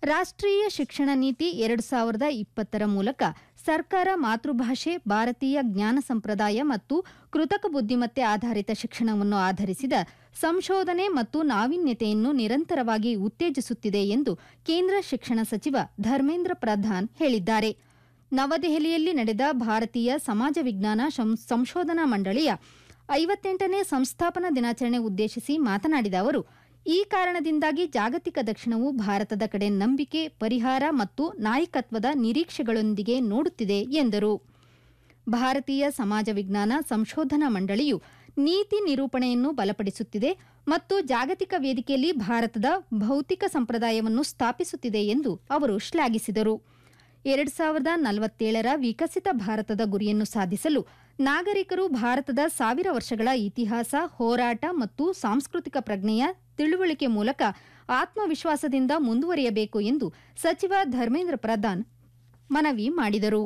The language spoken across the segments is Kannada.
ರಾಷ್ಟ್ರೀಯ ಶಿಕ್ಷಣ ನೀತಿ 2020 ಮೂಲಕ ಸರ್ಕಾರ ಮಾತೃಭಾಷೆ, ಭಾರತೀಯ ಜ್ಞಾನ ಸಂಪ್ರದಾಯ ಮತ್ತು ಕೃತಕ ಬುದ್ಧಿಮತ್ತೆ ಆಧಾರಿತ ಶಿಕ್ಷಣವನ್ನು ಆಧರಿಸಿದ ಸಂಶೋಧನೆ ಮತ್ತು ನಾವೀನ್ಯತೆಯನ್ನು ನಿರಂತರವಾಗಿ ಉತ್ತೇಜಿಸುತ್ತಿದೆ ಎಂದು ಕೇಂದ್ರ ಶಿಕ್ಷಣ ಸಚಿವ ಧರ್ಮೇಂದ್ರ ಪ್ರಧಾನ್ ಹೇಳಿದ್ದಾರೆ. ನವದೆಹಲಿಯಲ್ಲಿ ನಡೆದ ಭಾರತೀಯ ಸಮಾಜ ವಿಜ್ಞಾನ ಸಂಶೋಧನಾ ಮಂಡಳಿಯ 58ನೇ ಸಂಸ್ಥಾಪನಾ ದಿನಾಚರಣೆ ಉದ್ದೇಶಿಸಿ ಮಾತನಾಡಿದ ಅವರು, ಈ ಕಾರಣದಿಂದಾಗಿ ಜಾಗತಿಕ ದಕ್ಷಿಣವು ಭಾರತದ ಕಡೆ ನಂಬಿಕೆ, ಪರಿಹಾರ ಮತ್ತು ನಾಯಕತ್ವದ ನಿರೀಕ್ಷೆಗಳೊಂದಿಗೆ ನೋಡುತ್ತಿದೆ ಎಂದರು. ಭಾರತೀಯ ಸಮಾಜ ವಿಜ್ಞಾನ ಸಂಶೋಧನಾ ಮಂಡಳಿಯು ನೀತಿ ನಿರೂಪಣೆಯನ್ನು ಬಲಪಡಿಸುತ್ತಿದೆ ಮತ್ತು ಜಾಗತಿಕ ವೇದಿಕೆಯಲ್ಲಿ ಭಾರತದ ಭೌತಿಕ ಸಂಪ್ರದಾಯವನ್ನು ಸ್ಥಾಪಿಸುತ್ತಿದೆ ಎಂದು ಅವರು ಶ್ಲಾಘಿಸಿದರು. 2047ರ ವಿಕಸಿತ ಭಾರತದ ಗುರಿಯನ್ನು ಸಾಧಿಸಲು ನಾಗರಿಕರು ಭಾರತದ 1000 ವರ್ಷಗಳ ಇತಿಹಾಸ, ಹೋರಾಟ ಮತ್ತು ಸಾಂಸ್ಕೃತಿಕ ಪ್ರಜ್ಞೆಯ ತಿಳುವಳಿಕೆ ಮೂಲಕ ಆತ್ಮವಿಶ್ವಾಸದಿಂದ ಮುಂದುವರಿಯಬೇಕು ಎಂದು ಸಚಿವ ಧರ್ಮೇಂದ್ರ ಪ್ರಧಾನ್ ಮನವಿ ಮಾಡಿದರು.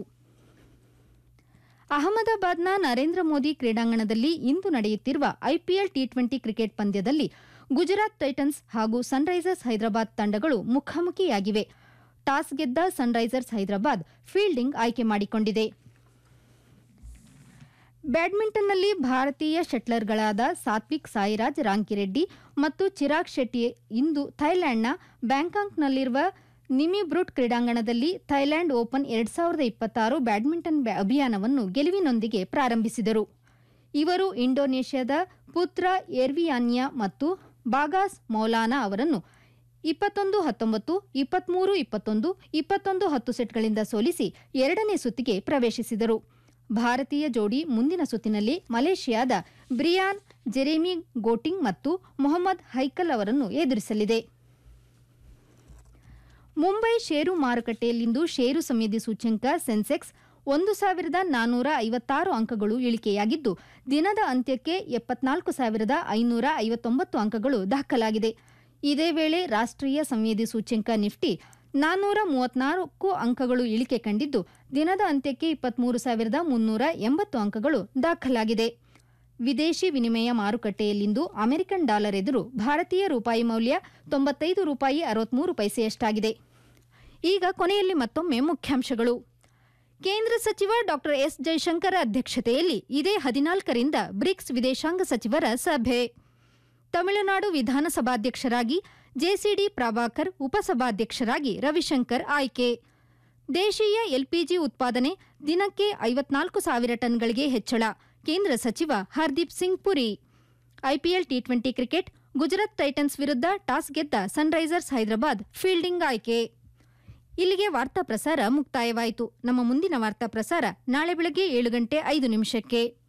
ಅಹಮದಾಬಾದ್ನ ನರೇಂದ್ರ ಮೋದಿ ಕ್ರೀಡಾಂಗಣದಲ್ಲಿ ಇಂದು ನಡೆಯುತ್ತಿರುವ ಐಪಿಎಲ್ ಟಿ20 ಕ್ರಿಕೆಟ್ ಪಂದ್ಯದಲ್ಲಿ ಗುಜರಾತ್ ಟೈಟನ್ಸ್ ಹಾಗೂ ಸನ್ರೈಸರ್ಸ್ ಹೈದರಾಬಾದ್ ತಂಡಗಳು ಮುಖಾಮುಖಿಯಾಗಿವೆ. ಟಾಸ್ ಗೆದ್ದ ಸನ್ರೈಸರ್ಸ್ ಹೈದರಾಬಾದ್ ಫೀಲ್ಡಿಂಗ್ ಆಯ್ಕೆ ಮಾಡಿಕೊಂಡಿದೆ. ಬ್ಯಾಡ್ಮಿಂಟನ್ನಲ್ಲಿ ಭಾರತೀಯ ಶಟ್ಲರ್ಗಳಾದ ಸಾತ್ವಿಕ್ ಸಾಯಿರಾಜ್ ರಾಂಕಿರೆಡ್ಡಿ ಮತ್ತು ಚಿರಾಗ್ ಶೆಟ್ಟಿ ಇಂದು ಥೈಲ್ಯಾಂಡ್ನ ಬ್ಯಾಂಕಾಕ್ನಲ್ಲಿರುವ ನಿಮಿಬ್ರುಟ್ ಕ್ರೀಡಾಂಗಣದಲ್ಲಿ ಥೈಲ್ಯಾಂಡ್ ಓಪನ್ 2026 ಬ್ಯಾಡ್ಮಿಂಟನ್ ಅಭಿಯಾನವನ್ನು ಗೆಲುವಿನೊಂದಿಗೆ ಪ್ರಾರಂಭಿಸಿದರು. ಇವರು ಇಂಡೋನೇಷ್ಯಾದ ಪುತ್ರ ಎರ್ವಿಯಾನ್ಯಾ ಮತ್ತು ಬಾಗಾಸ್ ಮೌಲಾನಾ ಅವರನ್ನು 21-19, 23-21, 21-10 ಸೆಟ್ಗಳಿಂದ ಸೋಲಿಸಿ ಎರಡನೇ ಸುತ್ತಿಗೆ ಪ್ರವೇಶಿಸಿದರು. ಭಾರತೀಯ ಜೋಡಿ ಮುಂದಿನ ಸುತ್ತಿನಲ್ಲಿ ಮಲೇಷಿಯಾದ ಬ್ರಿಯಾನ್ ಜೆರೆಮಿ ಗೋಟಿಂಗ್ ಮತ್ತು ಮೊಹಮ್ಮದ್ ಹೈಕಲ್ ಅವರನ್ನು ಎದುರಿಸಲಿದೆ. ಮುಂಬೈ ಷೇರು ಮಾರುಕಟ್ಟೆಯಲ್ಲಿಂದು ಷೇರು ಸಂವೇದಿ ಸೂಚ್ಯಂಕ ಸೆನ್ಸೆಕ್ಸ್ 1456 ಅಂಕಗಳು ಇಳಿಕೆಯಾಗಿದ್ದು, ದಿನದ ಅಂತ್ಯಕ್ಕೆ 74,559 ಅಂಕಗಳು ದಾಖಲಾಗಿದೆ. ಇದೇ ವೇಳೆ ರಾಷ್ಟ್ರೀಯ ಸಂವೇದಿ ಸೂಚ್ಯಂಕ ನಿಫ್ಟಿ 434 ಅಂಕಗಳು ಇಳಿಕೆ ಕಂಡಿದ್ದು, ದಿನದ ಅಂತ್ಯಕ್ಕೆ 23,380 ಅಂಕಗಳು ದಾಖಲಾಗಿದೆ. ವಿದೇಶಿ ವಿನಿಮಯ ಮಾರುಕಟ್ಟೆಯಲ್ಲಿಂದು ಅಮೆರಿಕನ್ ಡಾಲರ್ ಎದುರು ಭಾರತೀಯ ರೂಪಾಯಿ ಮೌಲ್ಯ $95.63 ಈಗ ಕೊನೆಯಲ್ಲಿ ಮತ್ತೊಮ್ಮೆ ಮುಖ್ಯಾಂಶಗಳು. ಕೇಂದ್ರ ಸಚಿವ ಡಾ ಎಸ್ ಜೈಶಂಕರ್ ಅಧ್ಯಕ್ಷತೆಯಲ್ಲಿ ಇದೇ 14ರಿಂದ ಬ್ರಿಕ್ಸ್ ವಿದೇಶಾಂಗ ಸಚಿವರ ಸಭೆ. ತಮಿಳುನಾಡು ವಿಧಾನಸಭಾಧ್ಯಕ್ಷರಾಗಿ ಜೆಸಿಡಿ ಪ್ರಭಾಕರ್, ಉಪಸಭಾಧ್ಯಕ್ಷರಾಗಿ ರವಿಶಂಕರ್ ಆಯ್ಕೆ. ದೇಶೀಯ ಎಲ್ಪಿಜಿ ಉತ್ಪಾದನೆ ದಿನಕ್ಕೆ 54,000 ಟನ್ಗಳಿಗೆ ಹೆಚ್ಚಳ, ಕೇಂದ್ರ ಸಚಿವ Hardeep Singh Puri. IPL T20 cricket, Gujarat Titans ವಿರುದ್ಧ ಟಾಸ್ ಗೆದ್ದ ಸನ್ರೈಸರ್ಸ್ ಹೈದರಾಬಾದ್ ಫೀಲ್ಡಿಂಗ್ ಆಯ್ಕೆ. ಇಲ್ಲಿಗೆ ವಾರ್ತಾ ಪ್ರಸಾರ ಮುಕ್ತಾಯವಾಯಿತು. ನಮ್ಮ ಮುಂದಿನ ವಾರ್ತಾ ಪ್ರಸಾರ ನಾಳೆ ಬೆಳಗ್ಗೆ 7:05